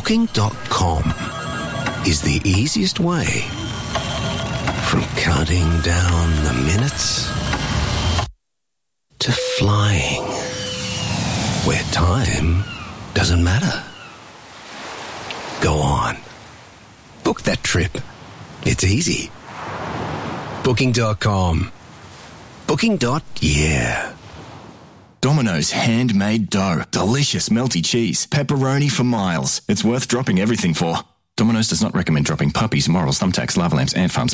Booking.com is the easiest way from counting down the minutes to flying where time doesn't matter. Go on. Book that trip. It's easy. Booking.com. Booking.yeah. Domino's handmade dough. Delicious melty cheese. Pepperoni for miles. It's worth dropping everything for. Domino's does not recommend dropping puppies, morals, thumbtacks, lava lamps, ant farms,